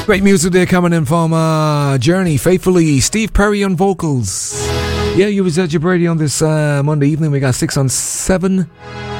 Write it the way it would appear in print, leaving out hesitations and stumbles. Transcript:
Great music there coming in from Journey, Faithfully, Steve Perry on vocals. Yeah, you was at your birthday on this Monday evening. We got 6 on 7.